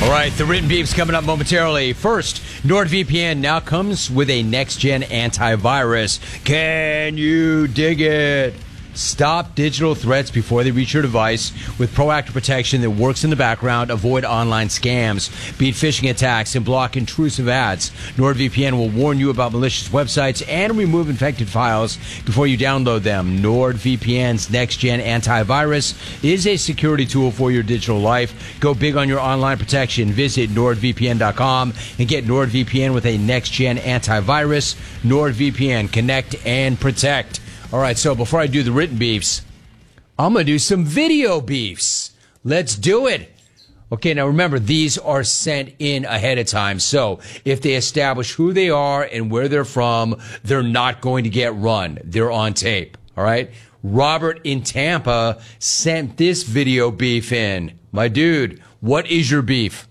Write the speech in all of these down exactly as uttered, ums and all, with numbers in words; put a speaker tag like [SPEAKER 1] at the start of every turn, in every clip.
[SPEAKER 1] All right, the written beef's coming up momentarily. First, NordVPN now comes with a next-gen antivirus. Can you dig it? Stop digital threats before they reach your device with proactive protection that works in the background. Avoid online scams, beat phishing attacks, and block intrusive ads. NordVPN will warn you about malicious websites and remove infected files before you download them. NordVPN's next-gen antivirus is a security tool for your digital life. Go big on your online protection. Visit nord V P N dot com and get NordVPN with a next-gen antivirus. NordVPN, connect and protect. All right, so before I do the written beefs, I'm going to do some video beefs. Let's do it. Okay, now remember, these are sent in ahead of time. So if they establish who they are and where they're from, they're not going to get run. They're on tape. All right? Robert in Tampa sent this video beef in. My dude, what is your beef?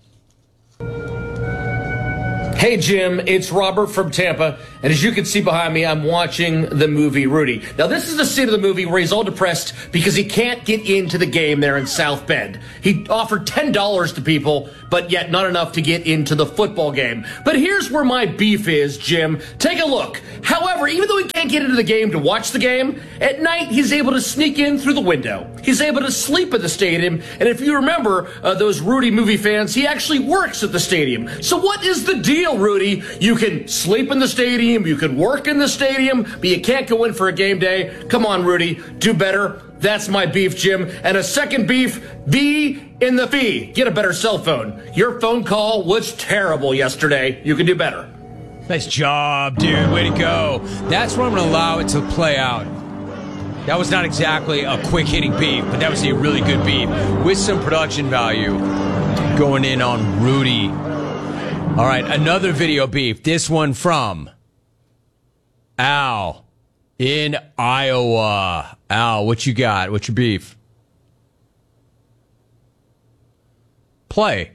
[SPEAKER 2] Hey, Jim, it's Robert from Tampa, and as you can see behind me, I'm watching the movie Rudy. Now, this is the scene of the movie where he's all depressed because he can't get into the game there in South Bend. He offered ten dollars to people, but yet not enough to get into the football game. But here's where my beef is, Jim. Take a look. However, even though he can't get into the game to watch the game, at night he's able to sneak in through the window. He's able to sleep at the stadium, and if you remember uh, those Rudy movie fans, he actually works at the stadium. So what is the deal, Rudy? You can sleep in the stadium, you can work in the stadium, but you can't go in for a game day. Come on, Rudy, do better. That's my beef, Jim. And a second beef, V in the fee. Get a better cell phone. Your phone call was terrible yesterday. You can do better.
[SPEAKER 1] Nice job, dude. Way to go. That's where I'm going to allow it to play out. That was not exactly a quick-hitting beef, but that was a really good beef with some production value going in on Rudy. All right, another video beef. This one from Al in Iowa. Al, what you got? What's your beef? Play.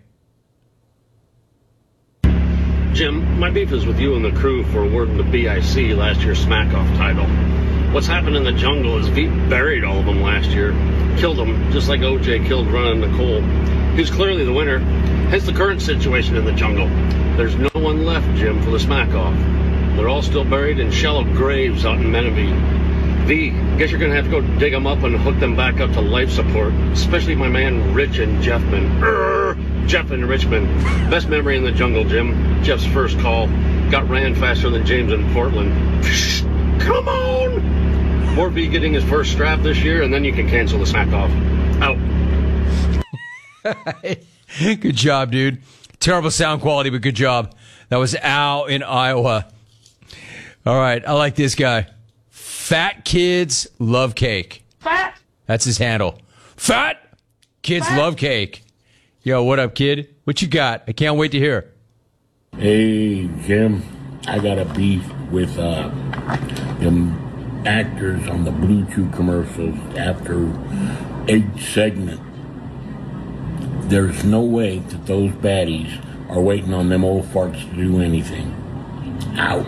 [SPEAKER 3] Jim, my beef is with you and the crew for awarding the B I C last year's Smack-Off title. What's happened in the jungle is Veep buried all of them last year. Killed them, just like O J killed Ron and Nicole. He's clearly the winner. Hence the current situation in the jungle. There's no one left, Jim, for the Smack-Off. They're all still buried in shallow graves out in Menifee. V, guess you're going to have to go dig them up and hook them back up to life support, especially my man Rich and Jeffman. Urgh, Jeff and Richmond. Best memory in the jungle, Jim. Jeff's first call. Got ran faster than James in Portland. Psh, come on! More V getting his first strap this year, and then you can cancel the Smack-Off. Out.
[SPEAKER 1] Good job, dude. Terrible sound quality, but good job. That was Al in Iowa. All right, I like this guy. Fat kids love cake.
[SPEAKER 4] Fat?
[SPEAKER 1] That's his handle. Fat kids
[SPEAKER 4] Fat?
[SPEAKER 1] love cake. Yo, what up, kid? What you got? I can't wait to hear.
[SPEAKER 5] Hey, Jim. I got a beef with uh, them actors on the Blue Chew commercials after each segment. There's no way that those baddies are waiting on them old farts to do anything. Out.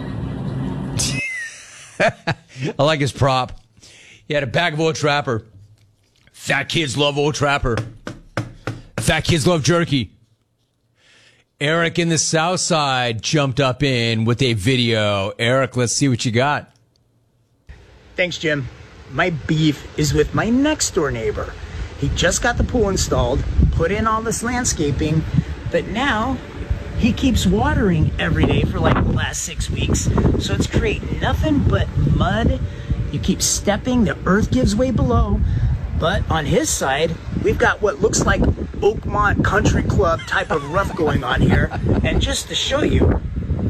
[SPEAKER 1] I like his prop. He had a bag of Old Trapper. Fat kids love Old Trapper. Fat kids love jerky. Eric in the South Side jumped up in with a video. Eric, let's see what you got.
[SPEAKER 6] Thanks, Jim. My beef is with my next door neighbor. He just got the pool installed, put in all this landscaping, but now he keeps watering every day for like the last six weeks. So it's creating nothing but mud. You keep stepping, the earth gives way below. But on his side, we've got what looks like Oakmont Country Club type of rough going on here. And just to show you,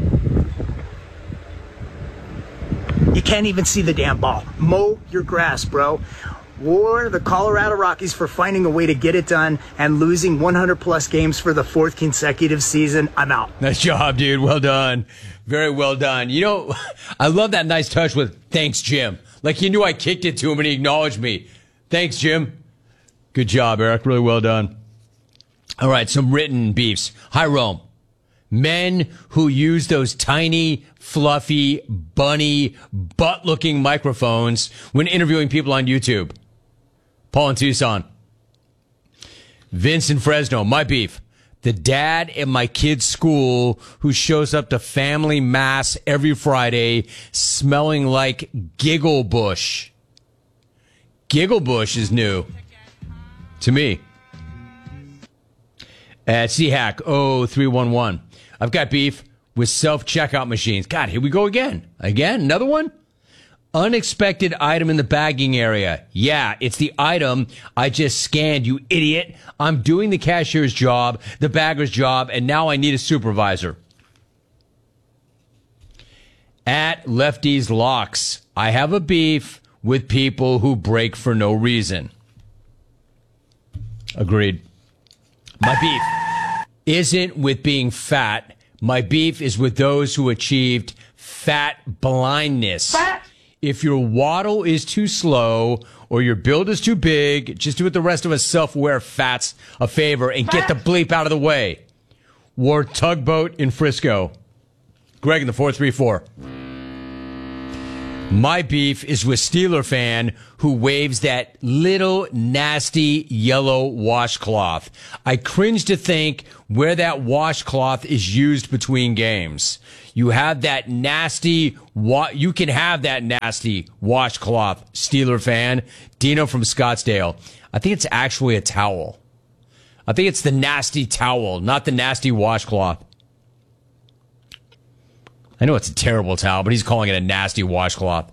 [SPEAKER 6] you can't even see the damn ball. Mow your grass, bro. War the Colorado Rockies for finding a way to get it done and losing one hundred plus games for the fourth consecutive season. I'm out.
[SPEAKER 1] Nice job, dude. Well done. Very well done. You know, I love that nice touch with thanks, Jim. Like he knew I kicked it to him and he acknowledged me. Thanks, Jim. Good job, Eric. Really well done. All right, some written beefs. Hi, Rome. Men who use those tiny, fluffy, bunny, butt-looking microphones when interviewing people on YouTube. Paul in Tucson. Vince in Fresno. My beef. The dad at my kid's school who shows up to family mass every Friday smelling like Giggle Bush. Giggle Bush is new to me. At C HAC oh three one one. I've got beef with self-checkout machines. God, here we go again. Again, another one? Unexpected item in the bagging area. Yeah, it's the item I just scanned, you idiot. I'm doing the cashier's job, the bagger's job, and now I need a supervisor. At Lefty's Locks, I have a beef with people who break for no reason. Agreed. My beef isn't with being fat. My beef is with those who achieved fat blindness. Fat. If your waddle is too slow or your build is too big, just do what the rest of us self-aware fats a favor and get the bleep out of the way. War Tugboat in Frisco. Greg in the four three four. My beef is with Steeler fan who waves that little nasty yellow washcloth. I cringe to think where that washcloth is used between games. You have that nasty, wa- you can have that nasty washcloth, Steeler fan. Dino from Scottsdale. I think it's actually a towel. I think it's the nasty towel, not the nasty washcloth. I know it's a terrible towel, but he's calling it a nasty washcloth.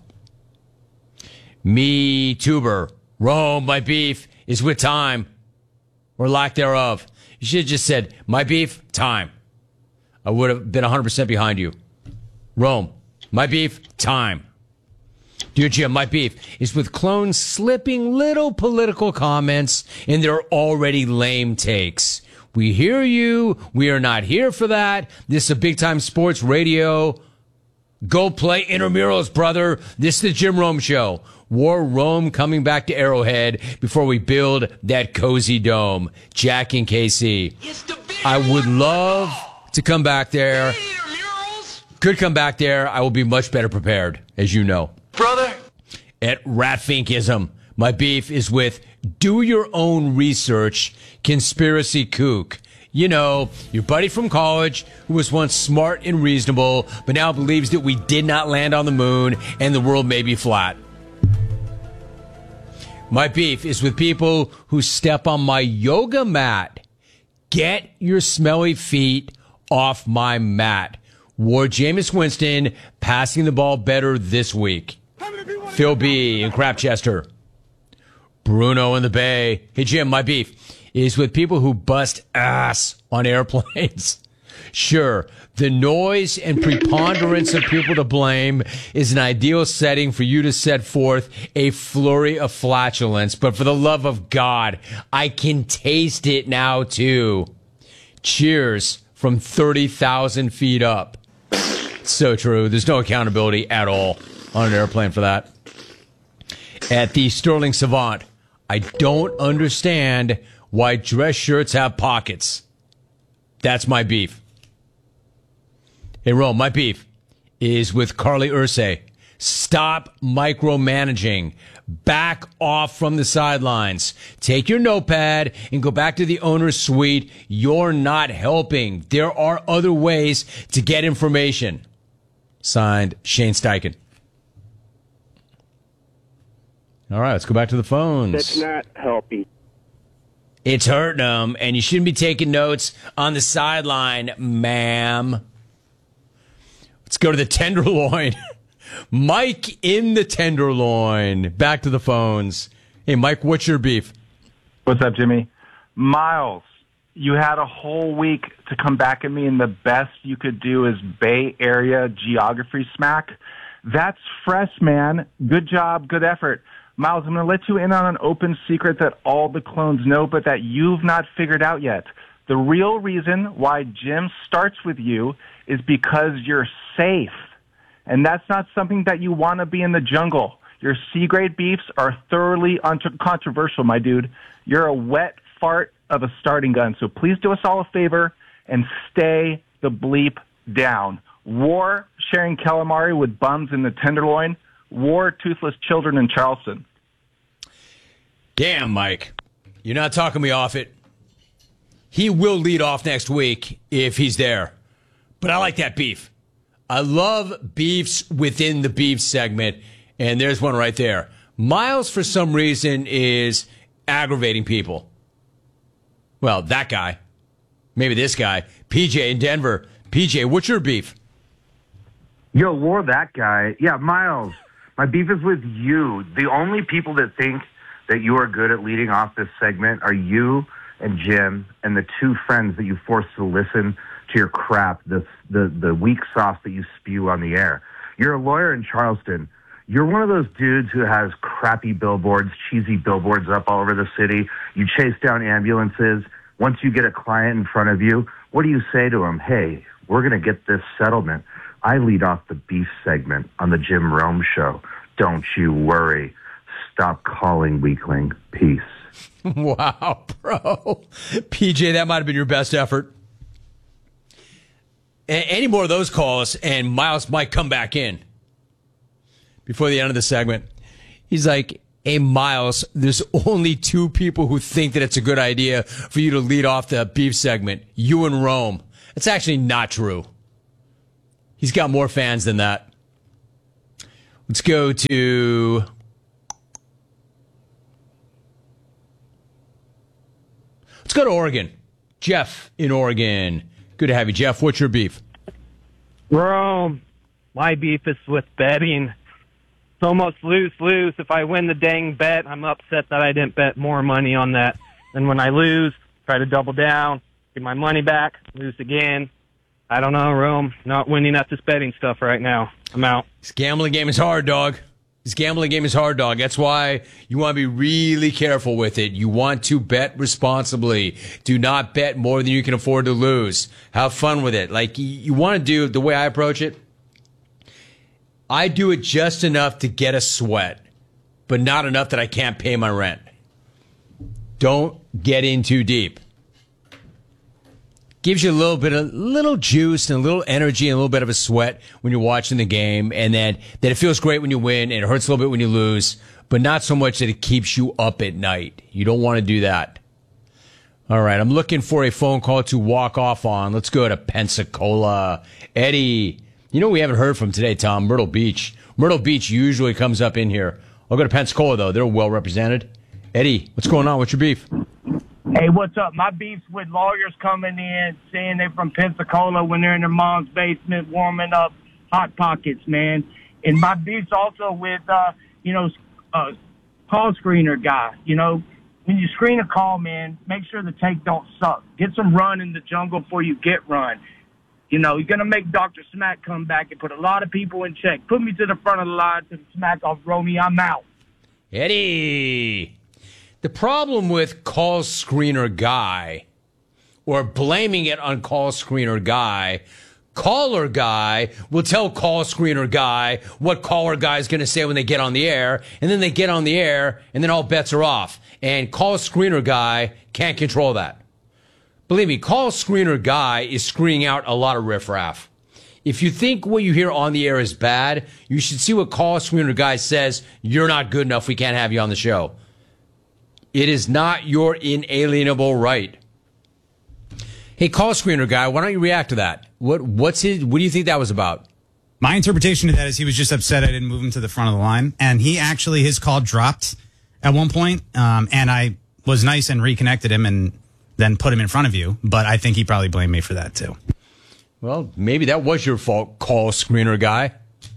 [SPEAKER 1] Me, tuber. Rome, my beef is with time. Or lack thereof. You should have just said, my beef, time. I would have been one hundred percent behind you. Rome, my beef, time. Dear Jim, my beef is with clones slipping little political comments in their already lame takes. We hear you. We are not here for that. This is a big-time sports radio. Go play intramurals, brother. This is the Jim Rome Show. War Rome coming back to Arrowhead before we build that cozy dome. Jack and K C. I would love to come back there. Could come back there. I will be much better prepared, as you know.
[SPEAKER 4] Brother.
[SPEAKER 1] At Ratfinkism, my beef is with do your own research, conspiracy kook. You know, your buddy from college who was once smart and reasonable, but now believes that we did not land on the moon and the world may be flat. My beef is with people who step on my yoga mat. Get your smelly feet off my mat. Wore Jameis Winston passing the ball better this week. Phil B. in Crapchester. Bruno in the Bay. Hey, Jim, my beef is with people who bust ass on airplanes. Sure, the noise and preponderance of people to blame is an ideal setting for you to set forth a flurry of flatulence, but for the love of God, I can taste it now, too. Cheers from thirty thousand feet up. So true. There's no accountability at all on an airplane for that. At the Sterling Savant, I don't understand why dress shirts have pockets. That's my beef. Hey, Rome, my beef is with Carly Ursay. Stop micromanaging. Back off from the sidelines. Take your notepad and go back to the owner's suite. You're not helping. There are other ways to get information. Signed, Shane Steichen. All right, let's go back to the phones.
[SPEAKER 7] That's not helping.
[SPEAKER 1] It's hurting them, and you shouldn't be taking notes on the sideline, ma'am. Let's go to the Tenderloin. Mike in the Tenderloin. Back to the phones. Hey, Mike, what's your beef?
[SPEAKER 8] What's up, Jimmy? Miles, you had a whole week to come back at me, and the best you could do is Bay Area geography smack. That's fresh, man. Good job, good effort. Miles, I'm going to let you in on an open secret that all the clones know, but that you've not figured out yet. The real reason why Jim starts with you is because you're safe. And that's not something that you want to be in the jungle. Your C-grade beefs are thoroughly uncontroversial, my dude. You're a wet fart of a starting gun. So please do us all a favor and stay the bleep down. War sharing calamari with bums in the Tenderloin. War toothless children in Charleston.
[SPEAKER 1] Damn, Mike. You're not talking me off it. he will lead off next week if he's there. But I like that beef. I love beefs within the beef segment, and there's one right there. Miles, for some reason, is aggravating people. Well, that guy. Maybe this guy. P J in Denver. P J, what's your beef?
[SPEAKER 4] Yo, War, that guy. Yeah, Miles, my beef is with you. The only people that think that you are good at leading off this segment are you and Jim and the two friends that you force to listen to your crap, the, the, the weak sauce that you spew on the air. You're a lawyer in Charleston. You're one of those dudes who has crappy billboards, cheesy billboards up all over the city. You chase down ambulances. Once you get a client in front of you, what do you say to him? Hey, we're going to get this settlement. I lead off the beef segment on the Jim Rome Show. Don't you worry. Stop calling, weakling. Peace.
[SPEAKER 1] Wow, bro. P J, that might have been your best effort. A- any more of those calls, and Miles might come back in before the end of the segment. He's like, hey, Miles, there's only two people who think that it's a good idea for you to lead off the beef segment, you and Rome. It's actually not true. He's got more fans than that. Let's go to... Let's go to Oregon. Jeff in Oregon. Good to have you, Jeff. What's your beef?
[SPEAKER 7] Rome. My beef is with betting. It's almost lose-lose. If I win the dang bet, I'm upset that I didn't bet more money on that. Then when I lose, try to double down, get my money back, lose again. I don't know, Rome. Not winning at this betting stuff right now. I'm out.
[SPEAKER 1] This gambling game is hard, dog. This gambling game is hard, dog. That's why you want to be really careful with it. You want to bet responsibly. Do not bet more than you can afford to lose. Have fun with it. Like, you want to do the way I approach it. I do it just enough to get a sweat, but not enough that I can't pay my rent. Don't get in too deep. Gives you a little bit of little juice and a little energy and a little bit of a sweat when you're watching the game, and then that it feels great when you win and it hurts a little bit when you lose, but not so much that it keeps you up at night. You don't want to do that. All right, I'm looking for a phone call to walk off on. Let's go to Pensacola. Eddie, you know we haven't heard from today, Tom? Myrtle Beach. Myrtle Beach usually comes up in here. I'll go to Pensacola, though. They're well represented. Eddie, what's going on? What's your beef?
[SPEAKER 9] Hey, what's up? My beef's with lawyers coming in, saying they're from Pensacola when they're in their mom's basement warming up Hot Pockets, man. And my beef's also with, uh, you know, uh, call screener guy. You know, when you screen a call, man, make sure the take don't suck. Get some run in the jungle before you get run. You know, you're going to make Doctor Smack come back and put a lot of people in check. Put me to the front of the line to the smack off Romy. I'm out.
[SPEAKER 1] Eddie. The problem with call screener guy, or blaming it on call screener guy, caller guy will tell call screener guy what caller guy is going to say when they get on the air, and then they get on the air, and then all bets are off. And call screener guy can't control that. Believe me, call screener guy is screening out a lot of riffraff. If you think what you hear on the air is bad, you should see what call screener guy says. You're not good enough. We can't have you on the show. It is not your inalienable right. Hey, call screener guy, why don't you react to that? What what's his? What do you think that was about?
[SPEAKER 10] My interpretation of that is he was just upset I didn't move him to the front of the line, and he actually his call dropped at one point, um, and I was nice and reconnected him and then put him in front of you. But I think he probably blamed me for that too.
[SPEAKER 1] Well, maybe that was your fault, call screener guy.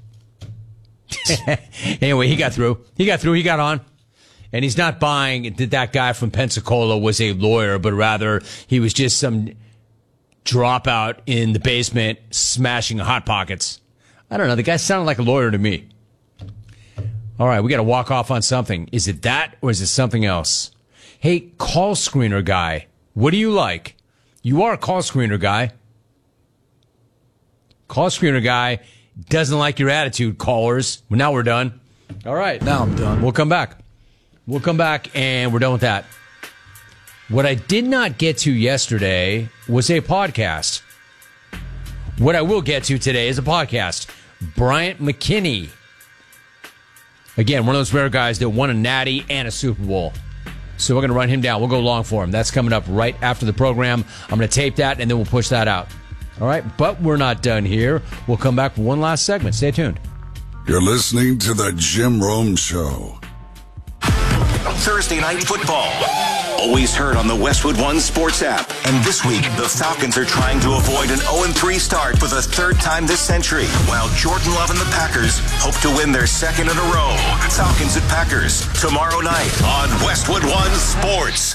[SPEAKER 1] Anyway, he got through. He got through. He got on. And he's not buying that that guy from Pensacola was a lawyer, but rather he was just some dropout in the basement smashing Hot Pockets. I don't know. The guy sounded like a lawyer to me. All right, we got to walk off on something. Is it that or is it something else? Hey, call screener guy, what do you like? You are a call screener guy. Call screener guy doesn't like your attitude, callers. Well, now we're done. All right.
[SPEAKER 11] Now I'm done.
[SPEAKER 1] We'll come back. We'll come back, and we're done with that. What I did not get to yesterday was a podcast. What I will get to today is a podcast. Bryant McKinnie. Again, one of those rare guys that won a Natty and a Super Bowl. So we're going to run him down. We'll go long for him. That's coming up right after the program. I'm going to tape that, and then we'll push that out. All right, but we're not done here. We'll come back for one last segment. Stay tuned.
[SPEAKER 11] You're listening to The Jim Rome Show.
[SPEAKER 12] Thursday Night Football. Always heard on the Westwood One Sports app. And this week, the Falcons are trying to avoid an oh and three start for the third time this century, while Jordan Love and the Packers hope to win their second in a row. Falcons and Packers, tomorrow night on Westwood One Sports.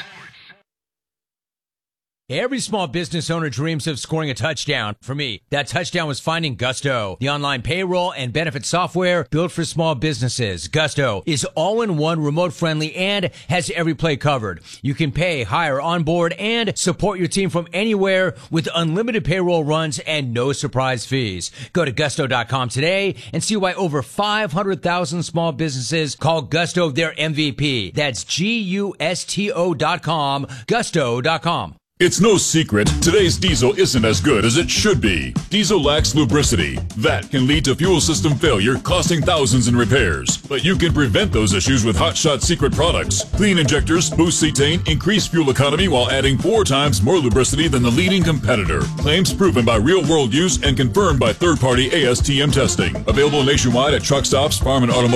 [SPEAKER 1] Every small business owner dreams of scoring a touchdown. For me, that touchdown was finding Gusto, the online payroll and benefit software built for small businesses. Gusto is all-in-one, remote-friendly, and has every play covered. You can pay, hire, onboard, and support your team from anywhere with unlimited payroll runs and no surprise fees. Go to gusto dot com today and see why over five hundred thousand small businesses call Gusto their M V P. That's G U S T O dot com, gusto dot com.
[SPEAKER 13] It's no secret, today's diesel isn't as good as it should be. Diesel lacks lubricity. That can lead to fuel system failure, costing thousands in repairs. But you can prevent those issues with Hot Shot Secret products. Clean injectors, boost cetane, increase fuel economy while adding four times more lubricity than the leading competitor. Claims proven by real-world use and confirmed by third-party A S T M testing. Available nationwide at truck stops, farm and automotive